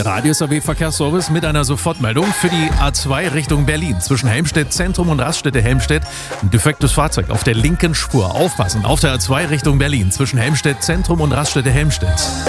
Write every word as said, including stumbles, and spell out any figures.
Radius A W Verkehrsservice mit einer Sofortmeldung für die A zwei Richtung Berlin zwischen Helmstedt Zentrum und Raststätte Helmstedt. Ein defektes Fahrzeug auf der linken Spur. Aufpassen, auf der A zwei Richtung Berlin zwischen Helmstedt Zentrum und Raststätte Helmstedt.